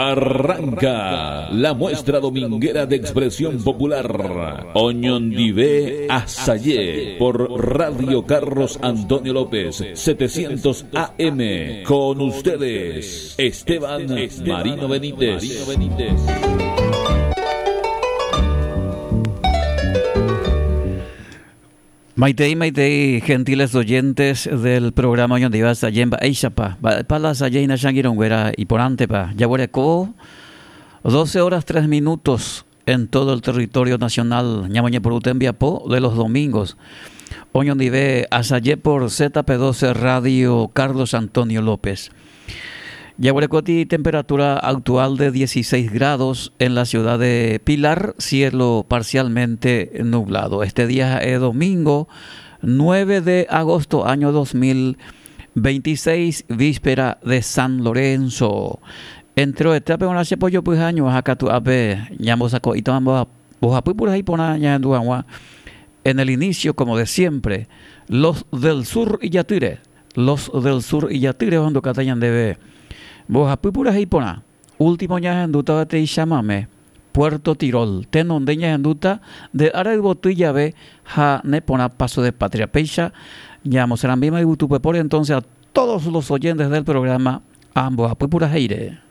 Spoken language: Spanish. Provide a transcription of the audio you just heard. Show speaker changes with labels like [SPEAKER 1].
[SPEAKER 1] Arranca la muestra dominguera de expresión popular Oñondivé Asayé por Radio Carlos Antonio López 700 AM. Con ustedes Esteban Marino Benítez.
[SPEAKER 2] Maitei, gentiles oyentes del programa Oñondivé Asayé Eishapa, Pala Asayé Inashangirongüera y por antepa, Yaguareco, 12 horas 3 minutos en todo el territorio nacional, Ñamañe por Utembiapó, de los domingos. Oñondivé Asayé por ZP12 Radio Carlos Antonio López. Yaguarecoti, temperatura actual de 16 grados en la ciudad de Pilar, cielo parcialmente nublado. Este día es domingo 9 de agosto, año 2026, víspera de San Lorenzo. Entre etape una pollo pues año acá tu ape ñamosako y tomamos bojapuras y pona ñanduagua. En el inicio, como de siempre, los del sur y Yatire cuando catañan debe bojapuras y pona. Último ñanduta te llamame Puerto Tirol, tenonde ñanduta de ara y botilla ve ja ne pona paso de patria pecha ñamos serán bien y butupe por entonces a todos los oyentes del programa ambos bojapuras aire.